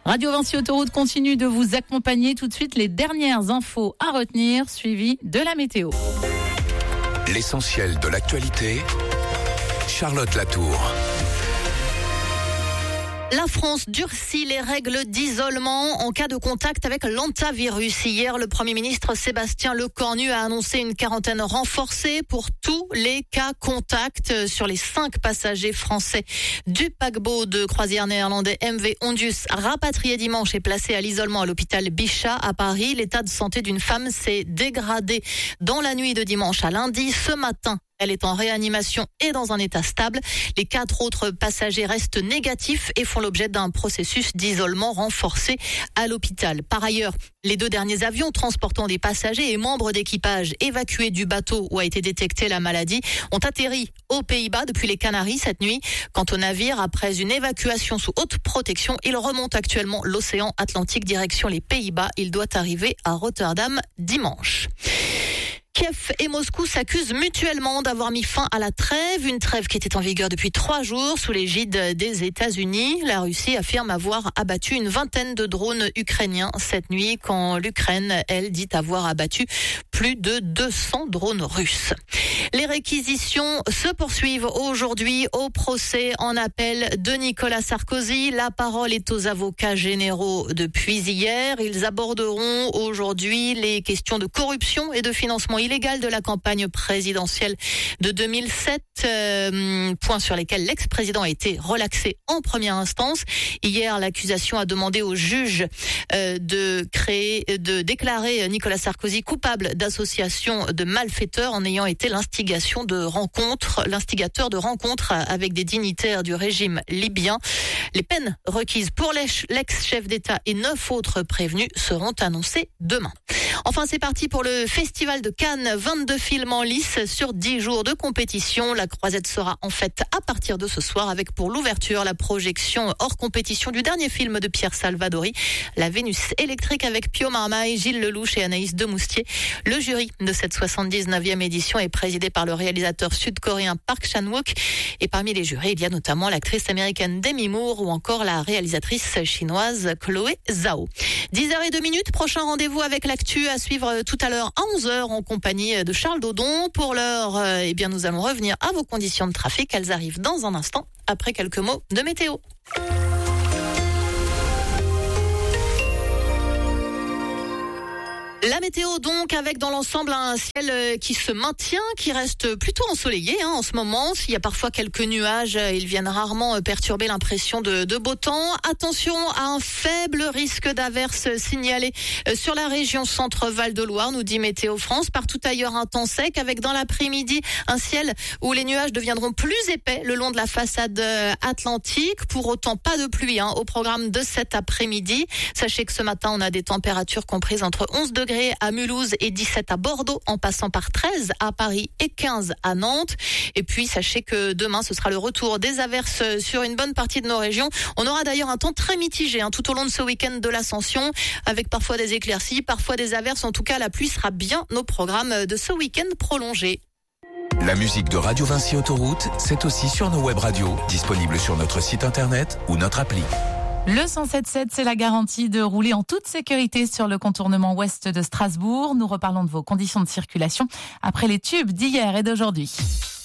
Radio Vinci Autoroute continue de vous accompagner. Tout de suite, les dernières infos à retenir, suivies de la météo. L'essentiel de l'actualité, Charlotte Latour. La France durcit les règles d'isolement en cas de contact avec l'hantavirus. Hier, le Premier ministre Sébastien Lecornu a annoncé une quarantaine renforcée pour tous les cas contacts sur les 5 passagers français du paquebot de croisière néerlandais MV Ondius, rapatrié dimanche et placé à l'isolement à l'hôpital Bichat à Paris. L'état de santé d'une femme s'est dégradé dans la nuit de dimanche à lundi. Ce matin, elle est en réanimation et dans un état stable. Les 4 autres passagers restent négatifs et font l'objet d'un processus d'isolement renforcé à l'hôpital. Par ailleurs, les 2 derniers avions transportant des passagers et membres d'équipage évacués du bateau où a été détectée la maladie ont atterri aux Pays-Bas depuis les Canaries cette nuit. Quant au navire, après une évacuation sous haute protection, il remonte actuellement l'océan Atlantique direction les Pays-Bas. Il doit arriver à Rotterdam dimanche. Kiev et Moscou s'accusent mutuellement d'avoir mis fin à la trêve, une trêve qui était en vigueur depuis 3 jours sous l'égide des États-Unis. La Russie affirme avoir abattu une vingtaine de drones ukrainiens cette nuit, quand l'Ukraine, elle, dit avoir abattu plus de 200 drones russes. Les réquisitions se poursuivent aujourd'hui au procès en appel de Nicolas Sarkozy. La parole est aux avocats généraux depuis hier. Ils aborderont aujourd'hui les questions de corruption et de financement illégal de la campagne présidentielle de 2007, points sur lesquels l'ex-président a été relaxé en première instance. Hier, l'accusation a demandé au juge de déclarer Nicolas Sarkozy coupable d'association de malfaiteurs en ayant été l'instigateur de rencontres avec des dignitaires du régime libyen. Les peines requises pour l'ex-chef d'État et 9 autres prévenus seront annoncées demain. Enfin, c'est parti pour le Festival de Cannes. 22 films en lice sur 10 jours de compétition. La croisette sera en fait à partir de ce soir avec pour l'ouverture la projection hors compétition du dernier film de Pierre Salvadori, La Vénus électrique, avec Pio Marmaille, Gilles Lelouch et Anaïs Demoustier. Le jury de cette 79e édition est présidé par le réalisateur sud-coréen Park Chan-wook. Et parmi les jurés, il y a notamment l'actrice américaine Demi Moore ou encore la réalisatrice chinoise Chloé Zhao. 10h02, prochain rendez-vous avec l'actu à suivre tout à l'heure à 11h en compagnie de Charles Dodon. Pour l'heure, nous allons revenir à vos conditions de trafic. Elles arrivent dans un instant après quelques mots de météo. La météo donc, avec dans l'ensemble un ciel qui se maintient, qui reste plutôt ensoleillé en ce moment. S'il y a parfois quelques nuages, ils viennent rarement perturber l'impression de beau temps. Attention à un faible risque d'averse signalé sur la région Centre-Val de Loire, nous dit Météo France. Partout ailleurs, un temps sec, avec dans l'après-midi un ciel où les nuages deviendront plus épais le long de la façade atlantique. Pour autant, pas de pluie au programme de cet après-midi. Sachez que ce matin, on a des températures comprises entre 11 degrés à Mulhouse et 17 à Bordeaux, en passant par 13 à Paris et 15 à Nantes. Et puis, sachez que demain, ce sera le retour des averses sur une bonne partie de nos régions. On aura d'ailleurs un temps très mitigé tout au long de ce week-end de l'Ascension, avec parfois des éclaircies, parfois des averses. En tout cas, la pluie sera bien au programme de ce week-end prolongé. La musique de Radio Vinci Autoroute, c'est aussi sur nos web radios, disponibles sur notre site internet ou notre appli. Le 107.7, c'est la garantie de rouler en toute sécurité sur le contournement ouest de Strasbourg. Nous reparlons de vos conditions de circulation après les tubes d'hier et d'aujourd'hui.